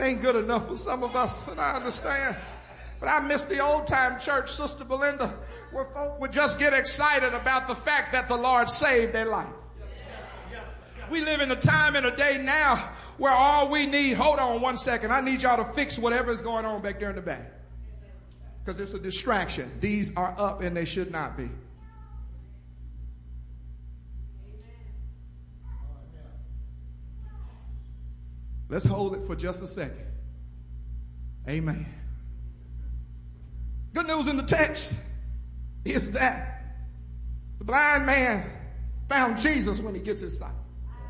That ain't good enough for some of us, and I understand. But I miss the old time church, Sister Belinda, where folk would just get excited about the fact that the Lord saved their life. We live in a time and a day now where all we need, hold on one second, I need y'all to fix whatever is going on back there in the back. Because it's a distraction. These are up and they should not be. Let's hold it for just a second. Amen. Good news in the text is that the blind man found Jesus when he gets his sight.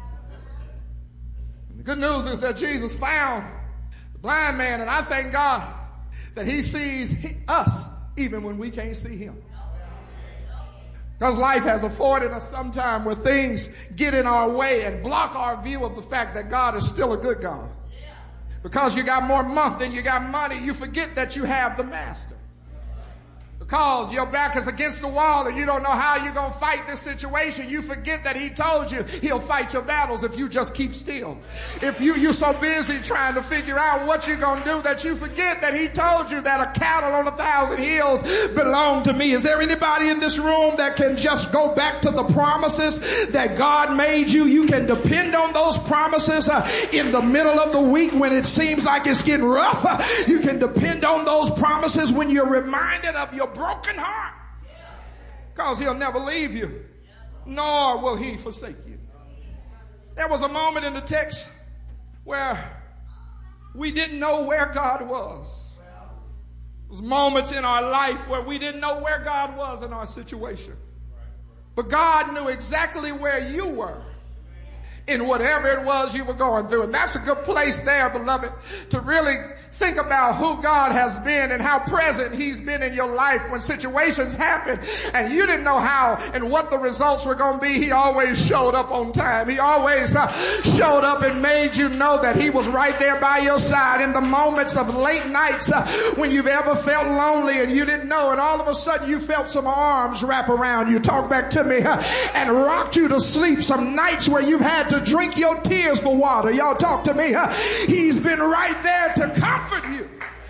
And the good news is that Jesus found the blind man, and I thank God that he sees us even when we can't see him. Because life has afforded us some time where things get in our way and block our view of the fact that God is still a good God. Because you got more month than you got money, you forget that you have the master. Because your back is against the wall and you don't know how you're going to fight this situation, you forget that he told you he'll fight your battles if you just keep still. If you're so busy trying to figure out what you're going to do that you forget that he told you that a cattle on 1,000 hills belong to me. Is there anybody in this room that can just go back to the promises that God made you? You can depend on those promises in the middle of the week when it seems like it's getting rough. You can depend on those promises when you're reminded of your broken heart, because he'll never leave you, nor will he forsake you. There was a moment in the text where we didn't know where God was. There was moments in our life where we didn't know where God was in our situation. But God knew exactly where you were in whatever it was you were going through. And that's a good place there, beloved, to really think about who God has been and how present he's been in your life when situations happen and you didn't know how and what the results were going to be. He always showed up on time. He always showed up and made you know that he was right there by your side in the moments of late nights when you've ever felt lonely and you didn't know, and all of a sudden you felt some arms wrap around you, talk back to me, and rocked you to sleep. Some nights where you've had to drink your tears for water. Y'all talk to me. He's been right there to comfort you.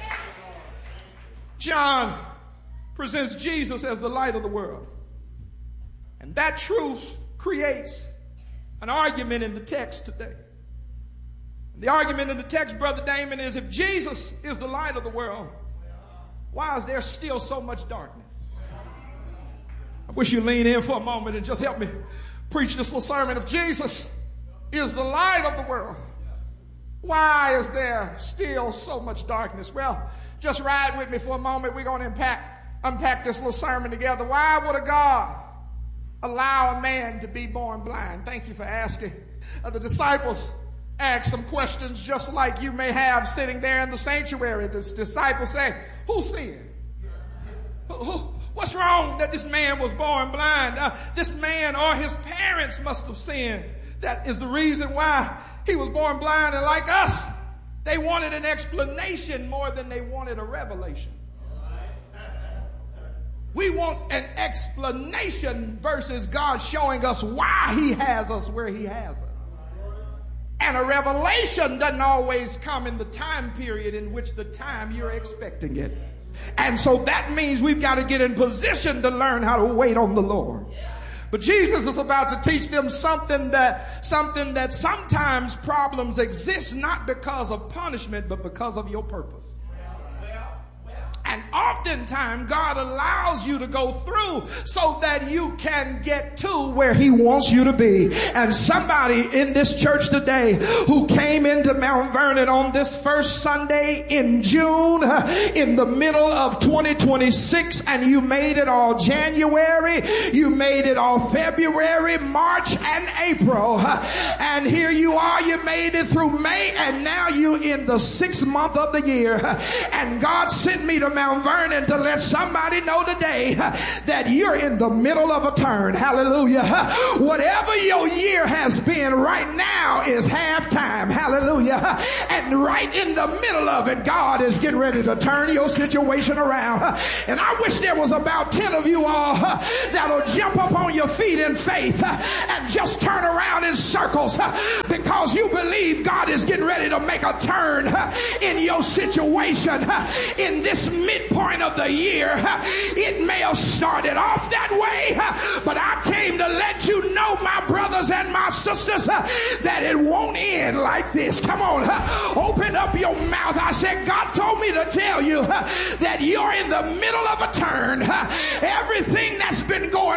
John presents Jesus as the light of the world. And that truth creates an argument in the text today. The argument in the text, Brother Damon, is if Jesus is the light of the world, why is there still so much darkness? I wish you'd lean in for a moment and just help me preach this little sermon. If Jesus is the light of the world, why is there still so much darkness? Well, just ride with me for a moment. We're going to unpack this little sermon together. Why would a God allow a man to be born blind? Thank you for asking. The disciples asked some questions just like you may have sitting there in the sanctuary. The disciples say, who sinned? What's wrong that this man was born blind? This man or his parents must have sinned. That is the reason why he was born blind. And like us, they wanted an explanation more than they wanted a revelation. We want an explanation versus God showing us why he has us where he has us. And a revelation doesn't always come in the time period in which the time you're expecting it. And so that means we've got to get in position to learn how to wait on the Lord. But Jesus is about to teach them something that sometimes problems exist not because of punishment, but because of your purpose. And oftentimes God allows you to go through so that you can get to where he wants you to be. And somebody in this church today who came into Mount Vernon on this first Sunday in June, in the middle of 2026, and you made it all January, you made it all February, March, and April. And here you are, you made it through May, and now you're in the 6th month of the year. And God sent me to Mount Vernon and to let somebody know today that you're in the middle of a turn. Hallelujah. Whatever your year has been, right now is halftime. Hallelujah. And right in the middle of it, God is getting ready to turn your situation around. And I wish there was about 10 of you all that'll jump up on your feet in faith and just turn around in circles because you believe God is getting ready to make a turn in your situation in this midpoint of the year. It may have started off that way, but I came to let you know, my brothers and my sisters, that it won't end like this. Come on, open up your mouth. I said, God told me to tell you that you're in the middle of a turn. Everything that's been going